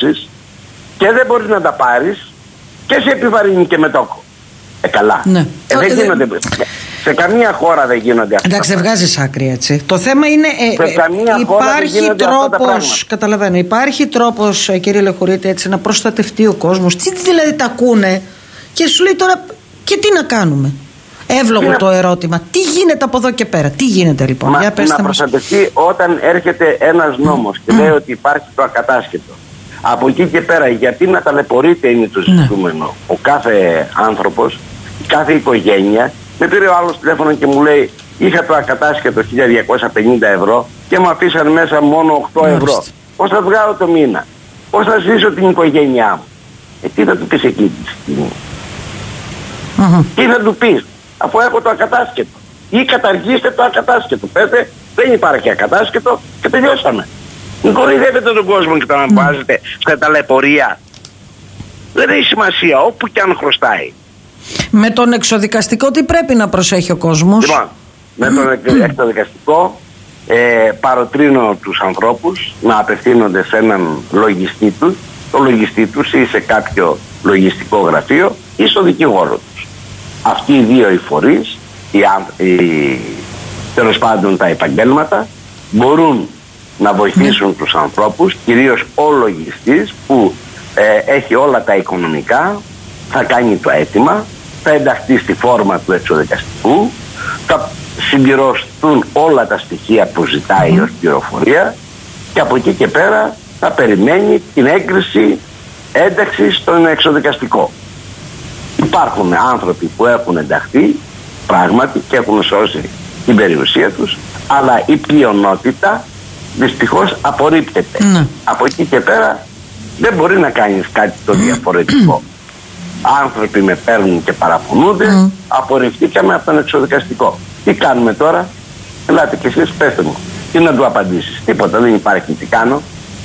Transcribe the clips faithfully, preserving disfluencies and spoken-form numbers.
δώσεις και δεν μπορείς να τα πάρεις και σε επιβαρύνει και με τόκο. Ε, καλά. Ναι. Ε, δεν γίνονται. Σε καμία χώρα δεν γίνονται αυτά. Εντάξει, δεν βγάζεις άκρη έτσι. Το θέμα είναι. Ε, σε καμία υπάρχει τρόπος. Καταλαβαίνω. Υπάρχει τρόπος, κύριε Λεχουρίτη, έτσι να προστατευτεί ο κόσμος. Τι δηλαδή τα ακούνε και σου λέει τώρα, και τι να κάνουμε. Εύλογο να... το ερώτημα. Τι γίνεται από εδώ και πέρα. Τι γίνεται λοιπόν. Μα, Για πέστε να μας. προστατευτεί όταν έρχεται ένας νόμος και λέει ότι υπάρχει το ακατάσχετο. Από εκεί και πέρα, γιατί να ταλαιπωρείται είναι το ζητούμενο. Ναι. Ο κάθε άνθρωπος, κάθε οικογένεια. Με πήρε ο άλλος τηλέφωνο και μου λέει: είχα το ακατάσχετο χίλια διακόσια πενήντα ευρώ και μου αφήσαν μέσα μόνο οκτώ ευρώ. Πώς θα βγάλω το μήνα, πώς θα ζήσω την οικογένειά μου. Ε, τι θα του πεις εκεί τη στιγμή. Uh-huh. Τι θα του πεις, αφού έχω το ακατάσχετο. Ή καταργήστε το ακατάσχετο. Πέστε, δεν υπάρχει ακατάσχετο και τελειώσαμε. Μην κοροϊδεύετε τον κόσμο και τον βάζετε mm. στα ταλαιπωρία. Δεν έχει σημασία, όπου και αν χρωστάει. Με τον εξοδικαστικό τι πρέπει να προσέχει ο κόσμος? Λοιπόν, με τον εξοδικαστικό ε, παροτρύνω τους ανθρώπους να απευθύνονται σε έναν λογιστή τους, το λογιστή τους ή σε κάποιο λογιστικό γραφείο ή στο δικηγόρο τους. Αυτοί οι δύο οι φορείς, οι, οι, τέλος πάντων τα επαγγέλματα, μπορούν να βοηθήσουν mm. τους ανθρώπους, κυρίως ο λογιστής που ε, έχει όλα τα οικονομικά, θα κάνει το αίτημα, θα ενταχθεί στη φόρμα του εξοδικαστικού, θα συμπληρωθούν όλα τα στοιχεία που ζητάει mm. ως πληροφορία και από εκεί και πέρα θα περιμένει την έγκριση ένταξη στον εξοδικαστικό. Υπάρχουν άνθρωποι που έχουν ενταχθεί πράγματι και έχουν σώσει την περιουσία τους, αλλά η πλειονότητα δυστυχώς απορρίπτεται. Mm. Από εκεί και πέρα δεν μπορεί να κάνεις κάτι το διαφορετικό. Άνθρωποι με παίρνουν και παραπονούνται, mm. απορριφθήκαμε από τον εξοδικαστικό. Τι κάνουμε τώρα? Ελάτε κι εσείς, πέστε μου. Τι να του απαντήσεις? Τίποτα, δεν υπάρχει. Τι κάνω?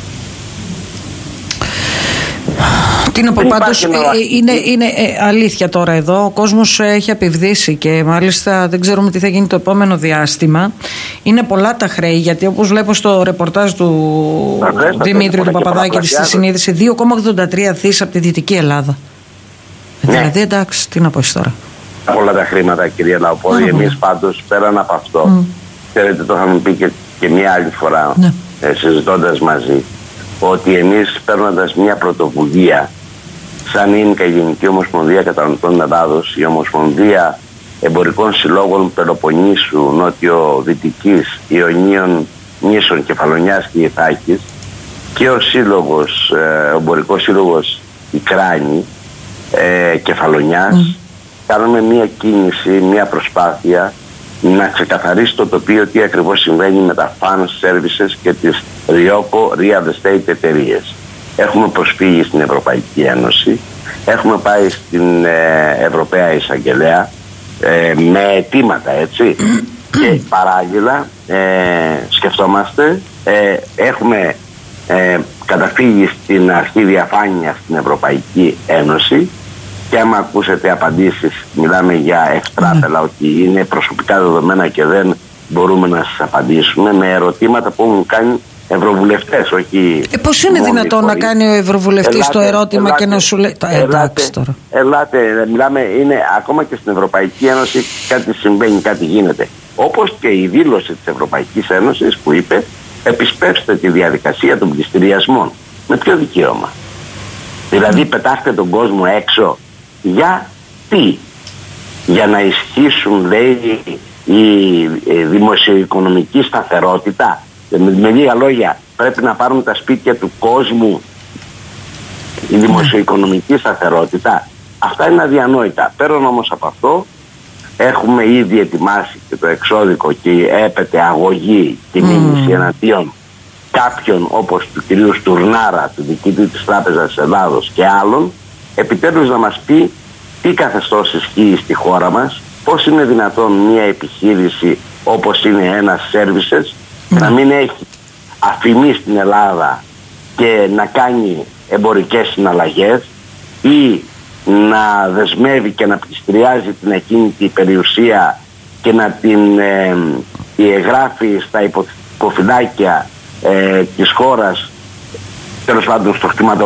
Τι να πω, πάντως ε, είναι, είναι ε, αλήθεια τώρα εδώ. Ο κόσμος έχει απειβδίσει και μάλιστα δεν ξέρουμε τι θα γίνει το επόμενο διάστημα. Είναι πολλά τα χρέη, γιατί όπως βλέπω στο ρεπορτάζ του Αχές, Δημήτρη του Παπαδάκη στη συνείδηση, δύο κόμμα ογδόντα τρία δις από τη Δυτική Ελλάδα. Ναι. Δηλαδή εντάξει, τι να πω τώρα. Όλα τα χρήματα, κυρία Λαοπόδη. Εμείς πάντως πέραν από αυτό, mm. ξέρετε, το είχαμε πει και, και μια άλλη φορά, ναι. ε, συζητώντας μαζί, ότι εμείς παίρνοντας μια πρωτοβουλία σαν είναι η Γενική Ομοσπονδία Καταναλωτών Ελλάδος, η Ομοσπονδία Εμπορικών Συλλόγων Πελοποννήσου, Νότιο-Δυτικής, Ιωνίων, Νήσων, Κεφαλονιάς και Ιθάκης και ο σύλλογος, ε, ο Εμπορικός Σύλλογος η Κράνη, ε, Κεφαλονιάς, mm. κάνουμε μια κίνηση, μια προσπάθεια να ξεκαθαρίσει το τοπίο τι ακριβώς συμβαίνει με τα fan services και τις Ryoko Real Estate εταιρείες. Έχουμε προσφύγει στην Ευρωπαϊκή Ένωση, έχουμε πάει στην ε, Ευρωπαία Εισαγγελέα ε, με αιτήματα, έτσι, και παράλληλα ε, σκεφτόμαστε, ε, έχουμε ε, καταφύγει στην αρχή διαφάνεια στην Ευρωπαϊκή Ένωση και άμα ακούσετε απαντήσεις, μιλάμε για ευτράπελα, ότι είναι προσωπικά δεδομένα και δεν μπορούμε να σας απαντήσουμε, με ερωτήματα που έχουν κάνει ευρωβουλευτές, όχι. Ε, πώς είναι δυνατόν να κάνει ο ευρωβουλευτής ελάτε, το ερώτημα ελάτε, και να σου λέει. Ελάτε, εντάξει τώρα. Ελάτε, μιλάμε, είναι ακόμα και στην Ευρωπαϊκή Ένωση κάτι συμβαίνει, κάτι γίνεται. Όπως και η δήλωση της Ευρωπαϊκής Ένωσης που είπε, επισπεύστε τη διαδικασία των πληστηριασμών. Με ποιο δικαίωμα? Δηλαδή, mm. πετάχτε τον κόσμο έξω. Για τι? Για να ισχύσουν, λέει, η δημοσιοοικονομική σταθερότητα? Με λίγα λόγια, πρέπει να πάρουν τα σπίτια του κόσμου η δημοσιοοικονομική σταθερότητα? Αυτά είναι αδιανόητα. Πέραν όμως από αυτό, έχουμε ήδη ετοιμάσει και το εξώδικο και έπεται αγωγή και μήνυση mm. εναντίον κάποιων όπως του κυρίου Στουρνάρα, του διοικητή της Τράπεζας της Ελλάδος και άλλων, επιτέλους να μας πει τι καθεστώς ισχύει στη χώρα μας, πώς είναι δυνατόν μια επιχείρηση όπως είναι ένα services mm. να μην έχει αφημί στην Ελλάδα και να κάνει εμπορικές συναλλαγές ή να δεσμεύει και να πληστηριάζει την ακίνητη περιουσία και να την ε, εγγράφει στα υποφυλάκια ε, της χώρας, τέλος πάντων στο χρηματολόγιο